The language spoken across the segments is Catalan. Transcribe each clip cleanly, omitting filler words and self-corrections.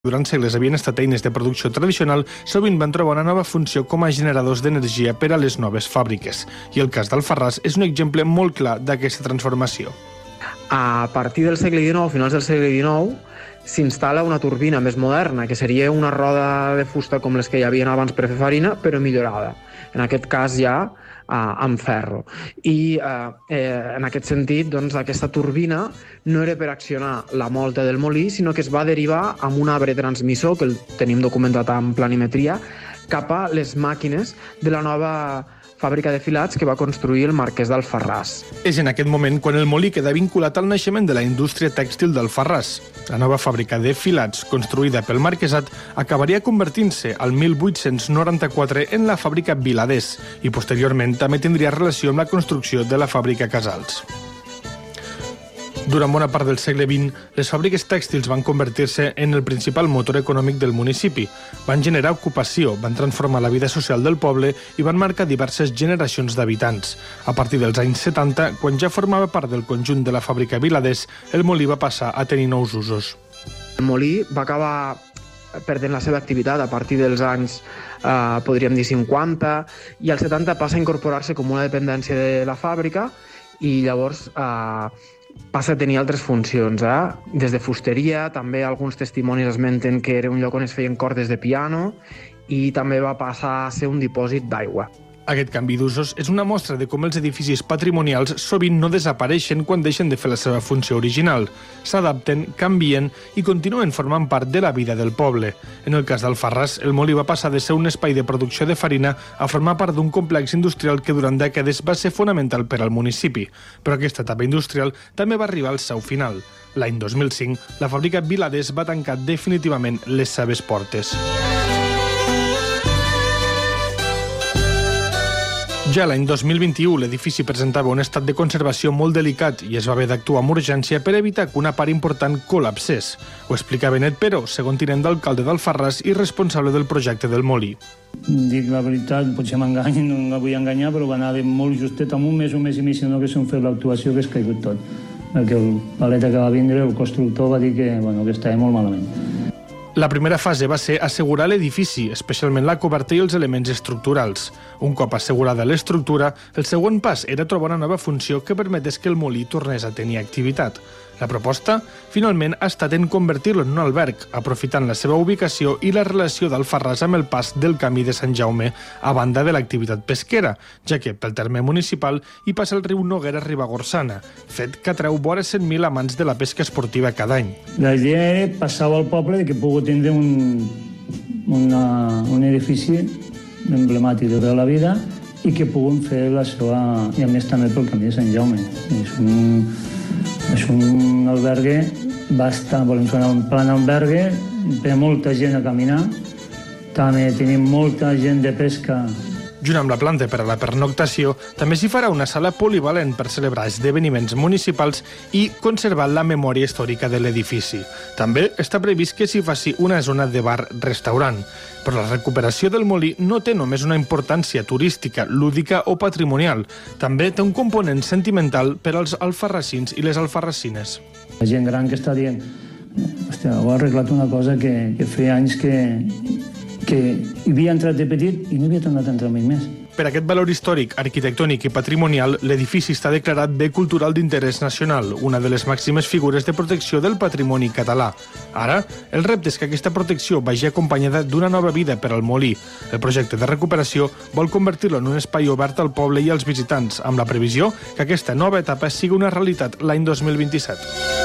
durant segles havien estat eines de producció tradicional, sovint van trobar una nova funció com a generadors d'energia per a les noves fàbriques. I el cas d'Alfarràs és un exemple molt clar d'aquesta transformació. A partir del segle XIX, finals del segle XIX, s'instal·la una turbina més moderna, que seria una roda de fusta com les que hi havia abans per fer farina, però millorada. En aquest cas ja amb ferro. I en aquest sentit, doncs, aquesta turbina no era per accionar la molta del molí, sinó que es va derivar amb un arbre transmissor, que el tenim documentat en planimetria, cap a les màquines de la nova fàbrica de filats que va construir el marquès d'Alfarràs. És en aquest moment quan el molí queda vinculat al naixement de la indústria tèxtil d'Alfarràs. La nova fàbrica de filats, construïda pel marquesat, acabaria convertint-se al 1894 en la fàbrica Viladés i posteriorment també tindria relació amb la construcció de la fàbrica Casals. Durant bona part del segle XX, les fàbriques tèxtils van convertir-se en el principal motor econòmic del municipi. Van generar ocupació, van transformar la vida social del poble i van marcar diverses generacions d'habitants. A partir dels anys 70, quan ja formava part del conjunt de la fàbrica Viladés, el molí va passar a tenir nous usos. El molí va acabar perdent la seva activitat a partir dels anys, podríem dir, 50, i al 70 passa a incorporar-se com una dependència de la fàbrica i llavors passa a tenir altres funcions. Des de fusteria, també alguns testimonis esmenten que era un lloc on es feien cordes de piano i també va passar a ser un dipòsit d'aigua. Aquest canvi d'usos és una mostra de com els edificis patrimonials sovint no desapareixen quan deixen de fer la seva funció original. S'adapten, canvien i continuen formant part de la vida del poble. En el cas d'Alfarràs, el molí va passar de ser un espai de producció de farina a formar part d'un complex industrial que durant dècades va ser fonamental per al municipi. Però aquesta etapa industrial també va arribar al seu final. L'any 2005, la fàbrica Viladés va tancar definitivament les seves portes. Ja l'any 2021, l'edifici presentava un estat de conservació molt delicat i es va haver d'actuar amb urgència per evitar que una part important col·lapsés. Ho explica Benet Peró, segon tinent d'alcalde d'Alfarràs i responsable del projecte del molí. Dic la veritat, potser m'enganyi, no em vull enganyar, però va anar molt justet, amb un mes i mig, no, que s'han fet l'actuació, que és caigut tot. Perquè el paleta que va vindre, el constructor va dir que estava molt malament. La primera fase va ser assegurar l'edifici, especialment la coberta i els elements estructurals. Un cop assegurada l'estructura, el següent pas era trobar una nova funció que permetés que el molí tornés a tenir activitat. La proposta, finalment, ha estat en convertir-lo en un alberg, aprofitant la seva ubicació i la relació d'Alfarràs amb el pas del Camí de Sant Jaume, a banda de l'activitat pesquera, ja que, pel terme municipal, hi passa el riu Noguera-Ribagorçana, fet que atreu vora 100.000 amants de la pesca esportiva cada any. La idea era passar al poble que pugui tindre un edifici emblemàtic de tota la vida i que puguin fer la seva... i a més també pel Camí de Sant Jaume. És un albergue, volem fer un plan albergue, per molta gent a caminar, també tenim molta gent de pesca. Junt amb la planta per a la pernoctació, també s'hi farà una sala polivalent per celebrar esdeveniments municipals i conservar la memòria històrica de l'edifici. També està previst que s'hi faci una zona de bar-restaurant. Però la recuperació del molí no té només una importància turística, lúdica o patrimonial. També té un component sentimental per als alfarracins i les alfarracines. La gent gran que està dient, hòstia, ho ha arreglat una cosa que feia anys que hi havia entrat de petit i no havia tornat a entrar mai més. Per aquest valor històric, arquitectònic i patrimonial, l'edifici està declarat Bé Cultural d'Interès Nacional, una de les màximes figures de protecció del patrimoni català. Ara, el repte és que aquesta protecció vagi acompanyada d'una nova vida per al molí. El projecte de recuperació vol convertir-lo en un espai obert al poble i als visitants, amb la previsió que aquesta nova etapa sigui una realitat l'any 2027.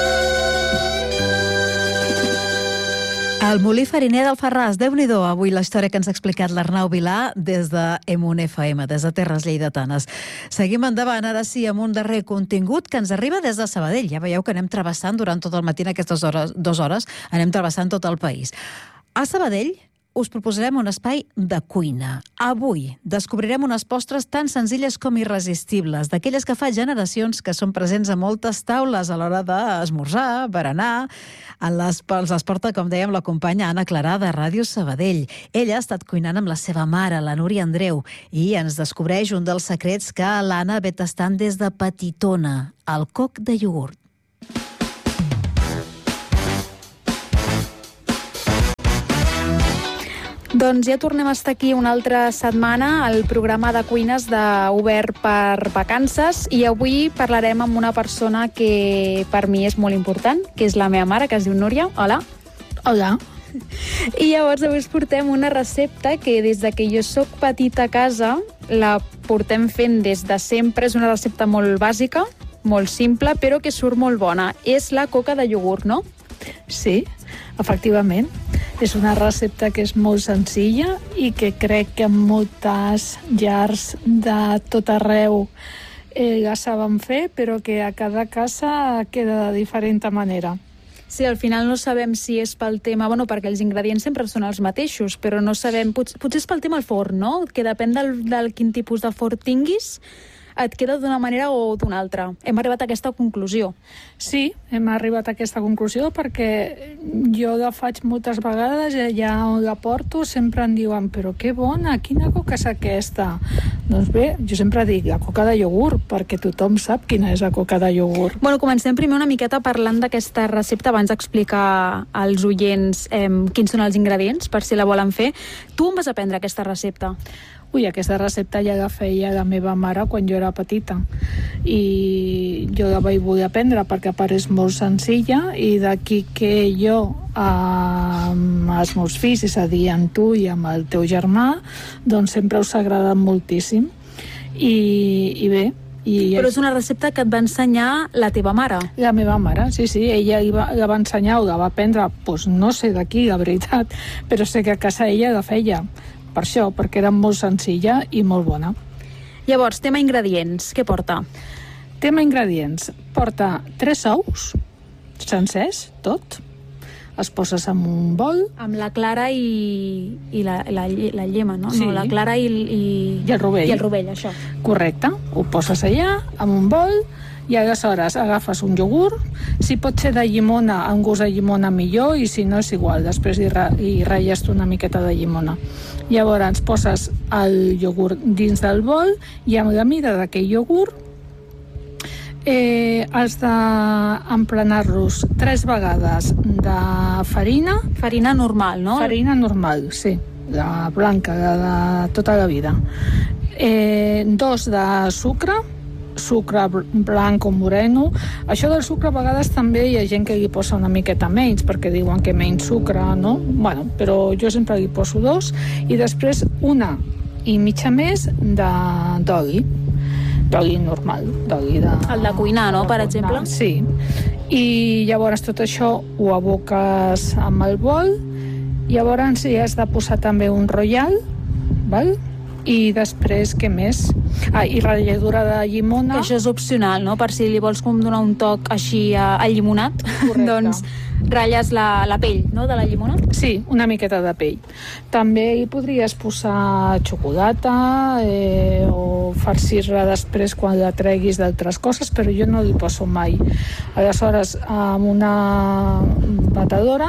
El molí fariner d'Alfarràs, Déu-n'hi-do, avui la història que ens ha explicat l'Arnau Vilà des de Emun FM, des de Terres Lleidatanes. Seguim endavant, ara sí, amb un darrer contingut que ens arriba des de Sabadell. Ja veieu que anem travessant durant tot el matí, en aquestes 2 hores, anem travessant tot el país. A Sabadell us proposarem un espai de cuina. Avui descobrirem unes postres tan senzilles com irresistibles, d'aquelles que fa generacions que són presents a moltes taules a l'hora d'esmorzar, berenar. Els porta, com dèiem, la companya Anna Clarà de Ràdio Sabadell. Ella ha estat cuinant amb la seva mare, la Núria Andreu, i ens descobreix un dels secrets que l'Anna ve tastant des de petitona, el coc de iogurt. Doncs ja tornem a estar aquí una altra setmana al programa de cuines d'Obert per Vacances i avui parlarem amb una persona que per mi és molt important, que és la meva mare, que es diu Núria. Hola. Hola. I llavors avui us portem una recepta que des de que jo soc petita a casa la portem fent des de sempre. És una recepta molt bàsica, molt simple, però que surt molt bona. És la coca de iogurt, no? Sí, efectivament. És una recepta que és molt senzilla i que crec que en moltes llars de tot arreu la saben fer, però que a cada casa queda de diferent manera. Sí, al final no sabem si és pel tema... Bueno, perquè els ingredients sempre són els mateixos, però no sabem... Potser és pel tema del forn, no? Que depèn del quin tipus de forn tinguis, et queda d'una manera o d'una altra. Hem arribat a aquesta conclusió. Sí, hem arribat a aquesta conclusió perquè jo la faig moltes vegades i allà on la porto sempre em diuen però que bona, quina coca és aquesta? Doncs bé, jo sempre dic la coca de iogurt, perquè tothom sap quina és la coca de iogurt. Bueno, comencem primer una miqueta parlant d'aquesta recepta abans d'explicar als oients quins són els ingredients, per si la volen fer. Tu on vas aprendre aquesta recepta? Ui, aquesta recepta ja la feia la meva mare quan jo era petita i jo la vaig voler aprendre perquè a part és molt senzilla i d'aquí que jo amb els meus fills, és a dir, amb tu i amb el teu germà, doncs sempre us ha agradat moltíssim i bé. Però és una recepta que et va ensenyar la teva mare. La meva mare, sí, ella la va ensenyar o la va aprendre, doncs no sé d'aquí, la veritat, però sé que a casa ella la feia. Per això, perquè era molt senzilla i molt bona. Llavors, tema ingredients, què porta? Tema ingredients, porta 3 ous, sencers, tot. Els poses en un bol. Amb la clara i la llema, no? Sí. No, la clara i el rovell. I el rovell, això. Correcte. Ho poses allà, en un bol, i aleshores agafes un iogurt. Si pot ser de llimona, amb gust de llimona millor, i si no és igual, després hi ratlles una miqueta de llimona. Llavors poses el iogurt dins del bol i amb la mida d'aquell iogurt has d'emplenar-los 3 vegades de farina. Farina normal, no? Farina normal, sí, la blanca, la de tota la vida. 2 de sucre blanc o moreno. Això del sucre a vegades també hi ha gent que li posa una miqueta menys perquè diuen que menys sucre, no? Bueno, però jo sempre li poso 2 i després 1,5 més d'oli normal, d'oli de... El de cuinar, no?, per exemple? Sí. I llavors tot això ho aboques amb el bol. Llavors hi has de posar també un royal, val? I després, què més? I ratlladura de llimona. Que això és opcional, no? Per si li vols com donar un toc així al llimonat, doncs ratlles la pell, no?, de la llimona. Sí, una miqueta de pell. També hi podries posar xocolata o farcir-la després quan la treguis d'altres coses, però jo no li poso mai. Aleshores, amb una batedora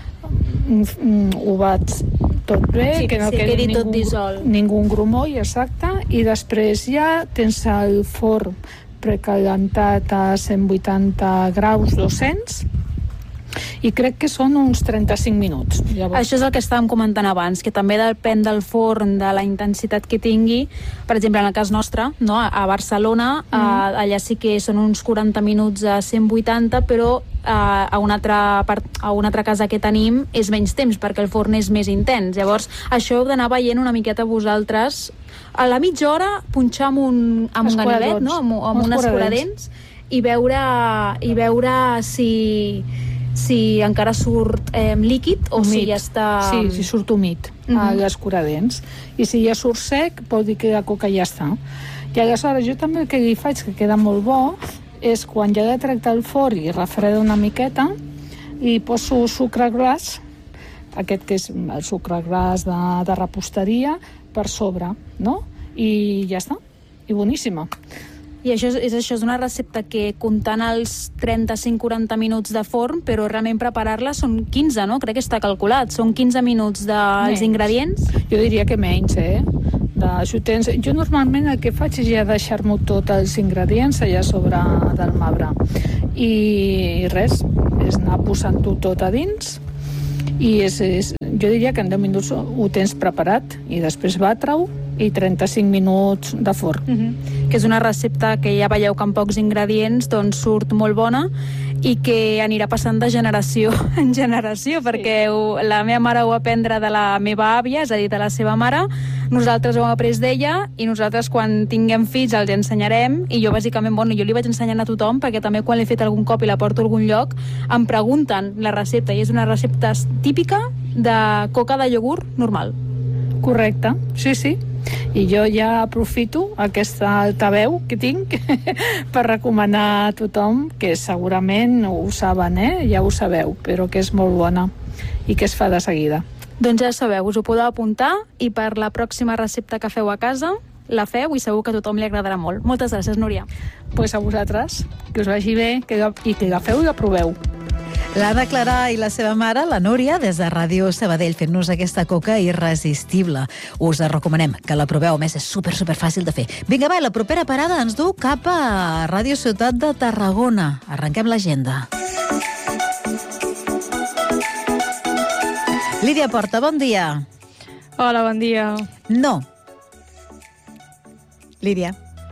ho bats tot bé, sí, que no quedi tot dissolt. Ningú grumoll, exacte, i després ja tens el forn precalentat a 180 graus 200 i crec que són uns 35 minuts. Llavors... Això és el que estàvem comentant abans, que també depèn del forn, de la intensitat que tingui. Per exemple, en el cas nostre, no? A Barcelona, allà sí que són uns 40 minuts a 180, però a una altra casa que tenim és menys temps, perquè el forn és més intens. Llavors, això heu d'anar veient una miqueta vosaltres. A la mitja hora, punxar amb un ganivet, no? amb un escuradents, i veure si encara surt líquid o humit. Si ja està... Sí, si surt humit a l'escuradents. I si ja surt sec, vol dir que la coca ja està. I aleshores jo també el que li faig, que queda molt bo, és quan ja he tractat el forn i refreda una miqueta, i poso sucre gras, aquest que és el sucre gras de reposteria, per sobre, no? I ja està. I boníssima. I això és una recepta que, comptant els 35-40 minuts de forn, però realment preparar-la són 15, no? Crec que està calculat. Són 15 minuts dels ingredients? Jo diria que menys, Jo normalment el que faig és ja deixar-m'ho tot els ingredients allà sobre del marbre. I res, és anar posant-ho tot a dins I jo diria que en 10 minuts ho tens preparat i després batre-ho i 35 minuts de forn. Que és una recepta que ja veieu que amb pocs ingredients doncs surt molt bona i que anirà passant de generació en generació, perquè la meva mare ho va aprendre de la meva àvia, és a dir, de la seva mare, nosaltres ho hem après d'ella i nosaltres quan tinguem fills els ensenyarem, i jo bàsicament, jo li vaig ensenyant a tothom perquè també quan l'he fet algun cop i la porto a algun lloc em pregunten la recepta i és una recepta típica de coca de iogurt normal. Correcte, sí. I jo ja aprofito aquesta altaveu que tinc per recomanar a tothom, que segurament ho saben, ja ho sabeu, però que és molt bona i que es fa de seguida. Doncs ja sabeu, us ho podeu apuntar i per la pròxima recepta que feu a casa la feu i segur que a tothom li agradarà molt. Moltes gràcies, Núria. Pues a vosaltres, que us vagi bé i que agafeu i la proveu. L'Anna Clarà i la seva mare, la Núria, des de Ràdio Sabadell, fent-nos aquesta coca irresistible. Us la recomanem, que la proveu. A més, és super fàcil de fer. Vinga, va, la propera parada ens du cap a Ràdio Ciutat de Tarragona. Arrenquem l'agenda. Lídia Porta, bon dia. Hola, bon dia. No. Lídia.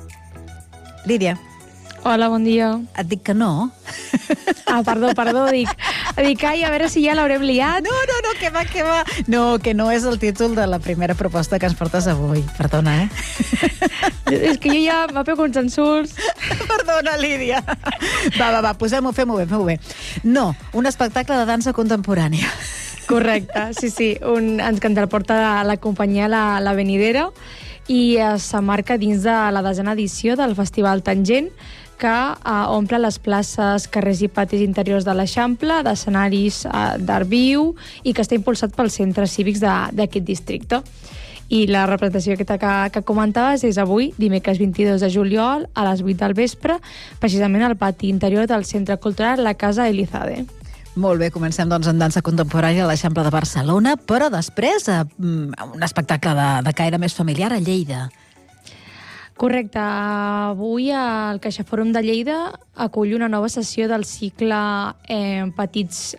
Hola, bon dia. Et dic que no. Perdó, dic, ai, a veure si ja l'haurem liat. No, que va. No, que no és el títol de la primera proposta que ens portes avui. Perdona, És que jo ja m'apego uns ensurts. Perdona, Lídia. Va, posem-ho, fem-ho bé. No, un espectacle de dansa contemporània. Correcte, sí. Ens que ens el porta la companyia La Venidera i s'emmarca dins de la 10a edició del Festival Tangent, que omple les places, carrers i patis interiors de l'Eixample, d'escenaris d'art viu i que està impulsat pels centres cívics d'aquest districte. I la representació aquesta que comentaves és avui, dimecres 22 de juliol, a les 8 del vespre, precisament al pati interior del Centre Cultural La Casa Elizade. Molt bé, comencem doncs en dansa contemporània a l'Eixample de Barcelona, però després un espectacle de caire més familiar a Lleida. Correcte. Avui el CaixaFòrum de Lleida acull una nova sessió del cicle Petits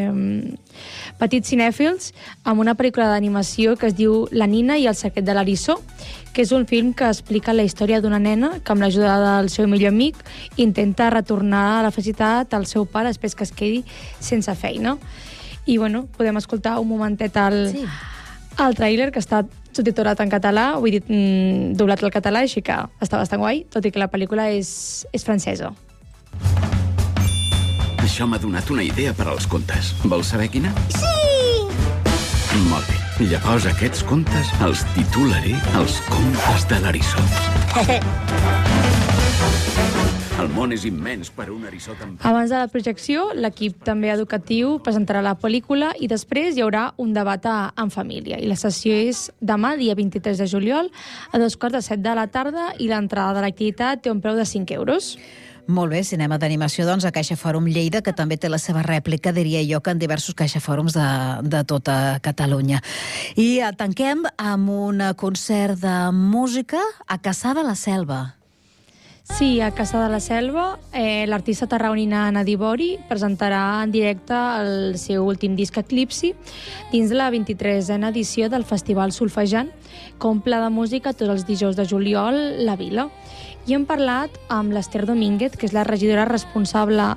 cinèfils amb una pel·lícula d'animació que es diu La Nina i el secret de l'eriçó, que és un film que explica la història d'una nena que amb l'ajuda del seu millor amic intenta retornar a la felicitat al seu pare després que es quedi sense feina. I podem escoltar un momentet el tràiler, que està subtitulat en català, vull dir, doblat al català, així que està bastant guai, tot i que la pel·lícula és francesa. Això m'ha donat una idea per als contes. Vols saber quina? Sí! Molt bé. Llavors aquests contes els titularé Els contes de l'eriçó. El món és immens per un eriçó tan... Abans de la projecció, l'equip també educatiu presentarà la pel·lícula i després hi haurà un debat en família. I la sessió és demà, dia 23 de juliol, a 2:45 de la tarda i l'entrada de l'activitat té un preu de 5 euros. Molt bé, cinema d'animació, doncs, a CaixaFòrum Lleida, que també té la seva rèplica, diria jo, que en diversos CaixaFòrums de tota Catalunya. I tanquem amb un concert de música a Cassà de la Selva. Sí, a Cassà de la Selva, l'artista tarragonina Nadibori presentarà en directe el seu últim disc Eclipsi dins de la 23a edició del Festival Solfejant, que omple de música tots els dijous de juliol la vila. I hem parlat amb l'Ester Domínguez, que és la regidora responsable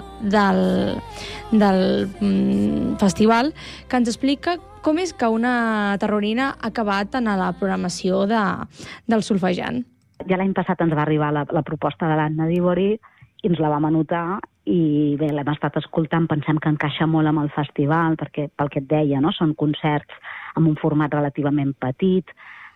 del festival, que ens explica com és que una tarragonina ha acabat en la programació del Solfejant. Ja l'any passat ens va arribar la proposta de l'Anna Dibori i ens la vam anotar i bé, l'hem estat escoltant, pensem que encaixa molt amb el festival, perquè pel que et deia, no? Són concerts amb un format relativament petit,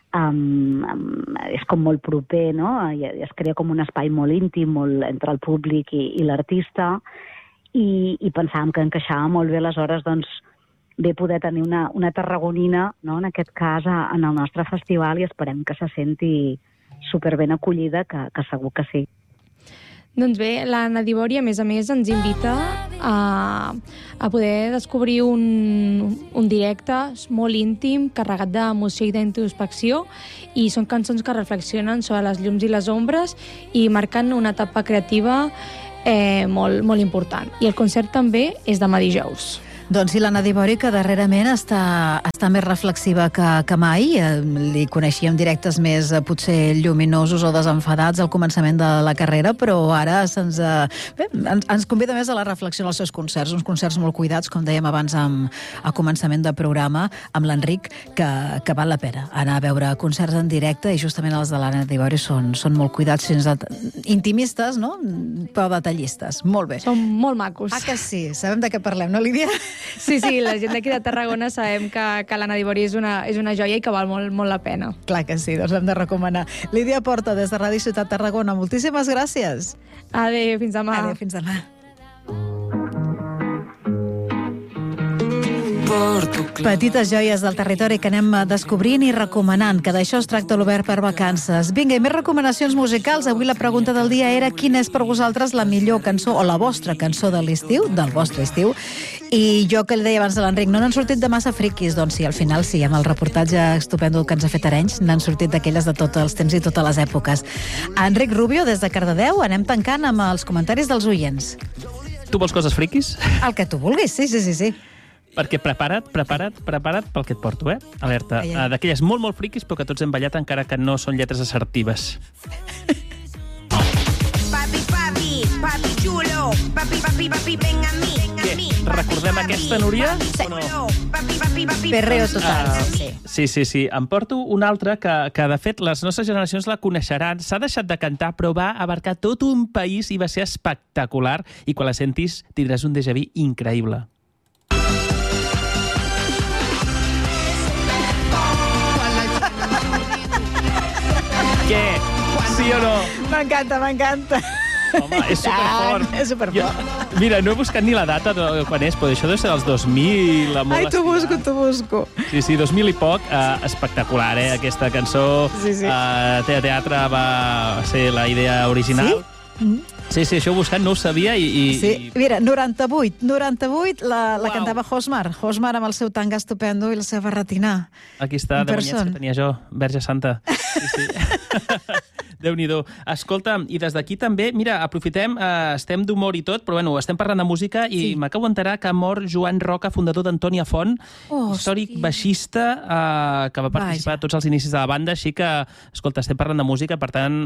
és com molt proper, no? I es crea com un espai molt íntim molt entre el públic i l'artista i pensàvem que encaixava molt bé, aleshores doncs bé poder tenir una tarragonina, no? En aquest cas en el nostre festival, i esperem que se senti superben acollida, que segur que sí. Doncs bé, la Nadibori, a més, ens invita a poder descobrir un directe molt íntim, carregat d'emoció i d'introspecció, i són cançons que reflexionen sobre les llums i les ombres i marquen una etapa creativa molt, molt important. I el concert també és demà dijous. Doncs sí, l'Anna Dibori, que darrerament està més reflexiva que mai. Li coneixíem directes més potser lluminosos o desenfadats al començament de la carrera, però ara ens convida més a la reflexió en els seus concerts, uns concerts molt cuidats, com dèiem abans a començament de programa, amb l'Enric, que val la pena anar a veure concerts en directe, i justament els de l'Anna Dibori són molt cuidats, intimistes, no? Però detallistes. Molt bé. Són molt macos. Ah, que sí? Sabem de què parlem, no, Lídia? Sí, la gent d'aquí de Tarragona sabem que l'Anna Dibori és una joia i que val molt la pena. Clar que sí, doncs l'hem de recomanar. Lídia Porta, des de Ràdio Ciutat Tarragona, moltíssimes gràcies. Adéu, fins demà. Adéu, fins demà. Petites joies del territori que anem descobrint i recomanant, que d'això es tracta l'Obert per Vacances. Vinga, i més recomanacions musicals. Avui la pregunta del dia era quina és per vosaltres la millor cançó o la vostra cançó de l'estiu, del vostre estiu. I jo, que li deia abans de l'Enric, no n'han sortit de massa friquis. Doncs sí, al final sí, amb el reportatge estupendo que ens ha fet Arenys, n'han sortit d'aquelles de tots els temps i totes les èpoques. Enric Rubio, des de Cardedeu, anem tancant amb els comentaris dels oients. Tu vols coses friquis? El que tu vulguis, sí. Perquè prepara't pel que et porto, Alerta. D'aquelles molt friquis, però que tots hem ballat encara que no són lletres assertives. Papi chulo, papi, ven a mi. Recordem aquesta, Núria? Sí. O no? Perreo total, sí. Sí. Em porto una altra que, de fet, les nostres generacions la coneixeran. S'ha deixat de cantar, però va abarcar tot un país i va ser espectacular. I quan la sentis, tindràs un déjà vu increïble. Què? Sí o no? M'encanta. Home, és superfort. És superfort. Mira, no he buscat ni la data de quan és, però això deu ser dels 2000. Ai, t'ho busco. Sí, 2000 i poc. Espectacular, aquesta cançó. Sí. Teatre va ser la idea original. Sí, això ho buscat, no ho sabia Sí, mira, 98, la cantava Josmar amb el seu tanga estupendo i la seva retina. Aquí està, de banyets que tenia jo, Verge Santa. Sí. Déu-n'hi-do. Escolta, i des d'aquí també, mira, aprofitem, estem d'humor i tot, però bueno, estem parlant de música i m'acabo d'enterar que ha mort Joan Roca, fundador d'Antònia Font, històric baixista que va participar a tots els inicis de la banda, així que, escolta, estem parlant de música, per tant,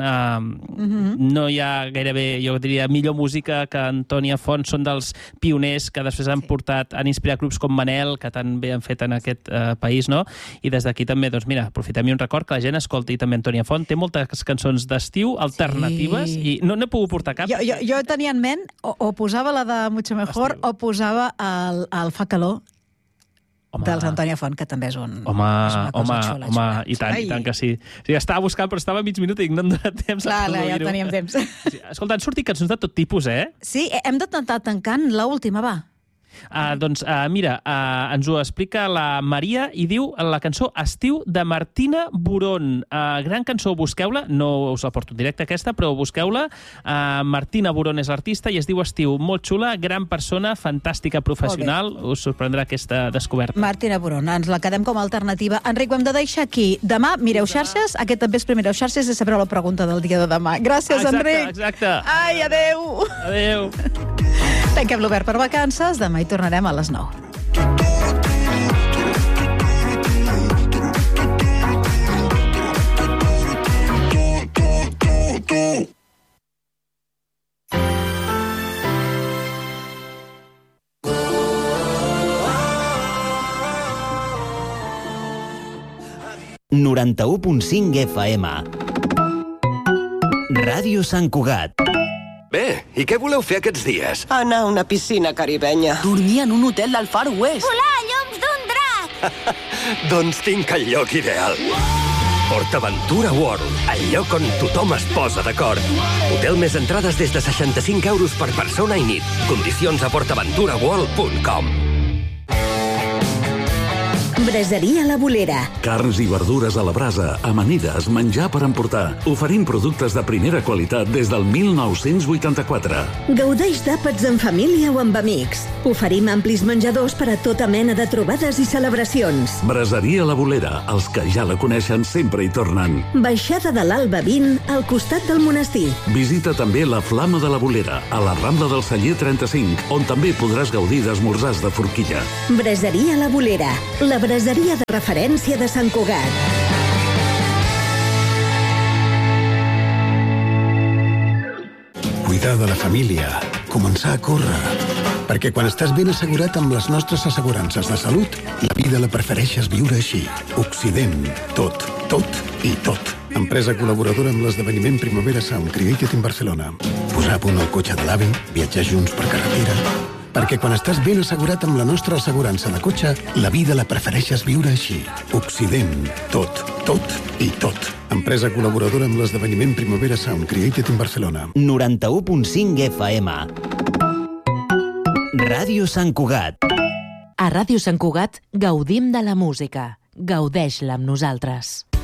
no hi ha gairebé, jo diria, millor música que Antònia Font. Són dels pioners que després han inspirat grups com Manel, que tan bé han fet en aquest país, no? I des d'aquí també, doncs mira, aprofitem-hi un record que la gent escolti també Antònia Font. Té moltes cançons d'estiu alternatives i no n'he pogut portar cap. Jo tenia en ment o posava la de Mucho Mejor o posava el Fa Calor dels Antònia Font, que també és una cosa xula. Home, i tant que sí. Estava buscant, però estava mig minut i no em dona temps a produir-ho. Ja teníem temps. Escolta, han sortit cançons de tot tipus, Sí, hem de tentar tancant l'última, va. Doncs mira, ens ho explica la Maria i diu la cançó Estiu de Martina Boron. Gran cançó, busqueu-la, no us la porto en directe aquesta, però busqueu-la. Martina Boron és l'artista i es diu Estiu, molt xula, gran persona, fantàstica professional, us sorprendrà aquesta descoberta. Martina Boron, ens la quedem com a alternativa. Enric, ho hem de deixar aquí. Demà mireu xarxes, aquest també és mireu xarxes i sabreu la pregunta del dia de demà. Gràcies, Enric. Exacte. Ai, adeu. Adeu. Tanquem l'Obert per Vacances, demà hi tornarem a les 9. FM. Ràdio Sant Cugat. Bé, i què voleu fer aquests dies? Anar a una piscina caribenya. Dormir en un hotel del Far West. Volar llums d'un drac. Doncs tinc el lloc ideal. PortAventura World, el lloc on tothom es posa d'acord. Hotel més entrades des de 65 euros per persona i nit. Condicions a portaventuraworld.com. Braseria La Bolera. Carns i verdures a la brasa, amanides, menjar per emportar. Oferim productes de primera qualitat des del 1984. Gaudeix d'àpats en família o amb amics. Oferim amplis menjadors per a tota mena de trobades i celebracions. Braseria La Bolera. Els que ja la coneixen sempre hi tornen. Baixada de l'Alba 20, al costat del monestir. Visita també la Flama de la Bolera, a la Rambla del Celler 35, on també podràs gaudir d'esmorzars de forquilla. Braseria La Bolera, la braseria de referència de Sant Cugat. Cuidar de la família, començar a córrer. Perquè quan estàs ben assegurat amb les nostres assegurances de salut, la vida la prefereixes viure així. Occident, tot, tot i tot. Empresa col·laboradora amb l'esdeveniment Primavera Sound Created in Barcelona. Posar a punt el cotxe de l'avi, viatjar junts per carretera. Perquè quan estàs ben assegurat amb la nostra assegurança de cotxe, la vida la prefereixes viure així. Occident, tot, tot i tot. Empresa col·laboradora amb l'esdeveniment Primavera Sound Created in Barcelona. 91.5 FM. Ràdio Sant Cugat. A Ràdio Sant Cugat gaudim de la música. Gaudeix-la amb nosaltres.